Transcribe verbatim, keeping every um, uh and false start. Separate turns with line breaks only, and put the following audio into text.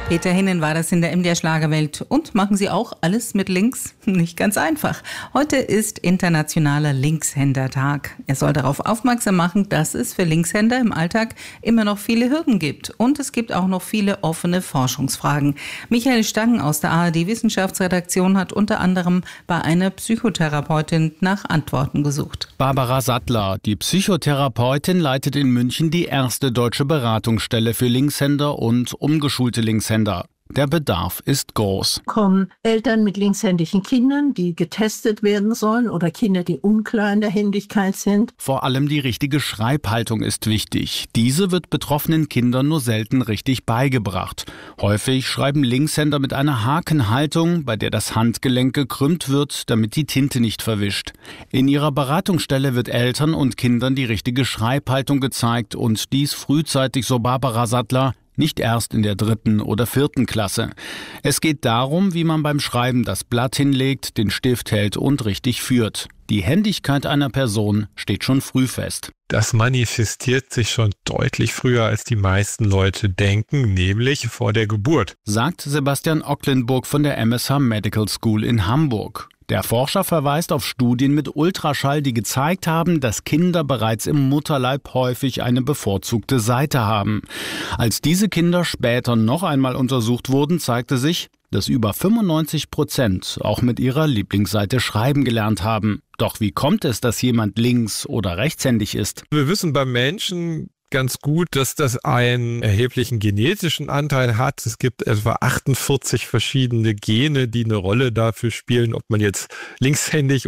Peter Hinnen war das in der M D R Schlagerwelt. Und machen Sie auch alles mit links? Nicht ganz einfach. Heute ist Internationaler Linkshändertag. Er soll darauf aufmerksam machen, dass es für Linkshänder im Alltag immer noch viele Hürden gibt. Und es gibt auch noch viele offene Forschungsfragen. Michael Stangen aus der A R D-Wissenschaftsredaktion hat unter anderem bei einer Psychotherapeutin nach Antworten gesucht.
Barbara Sattler, die Psychotherapeutin, leitet in München die erste deutsche Beratungsstelle für Linkshänder und umgeschulte Linkshänder. Der Bedarf ist groß.
Kommen Eltern mit linkshändigen Kindern, die getestet werden sollen, oder Kinder, die unklar in der Händigkeit sind?
Vor allem die richtige Schreibhaltung ist wichtig. Diese wird betroffenen Kindern nur selten richtig beigebracht. Häufig schreiben Linkshänder mit einer Hakenhaltung, bei der das Handgelenk gekrümmt wird, damit die Tinte nicht verwischt. In ihrer Beratungsstelle wird Eltern und Kindern die richtige Schreibhaltung gezeigt und dies frühzeitig, so Barbara Sattler, nicht erst in der dritten oder vierten Klasse. Es geht darum, wie man beim Schreiben das Blatt hinlegt, den Stift hält und richtig führt. Die Händigkeit einer Person steht schon früh fest.
Das manifestiert sich schon deutlich früher, als die meisten Leute denken, nämlich vor der Geburt,
sagt Sebastian Ocklenburg von der M S H Medical School in Hamburg. Der Forscher verweist auf Studien mit Ultraschall, die gezeigt haben, dass Kinder bereits im Mutterleib häufig eine bevorzugte Seite haben. Als diese Kinder später noch einmal untersucht wurden, zeigte sich, dass über fünfundneunzig Prozent auch mit ihrer Lieblingsseite schreiben gelernt haben. Doch wie kommt es, dass jemand links- oder rechtshändig ist?
Wir wissen beim Menschen ganz gut, dass das einen erheblichen genetischen Anteil hat. Es gibt etwa achtundvierzig verschiedene Gene, die eine Rolle dafür spielen, ob man jetzt linkshändig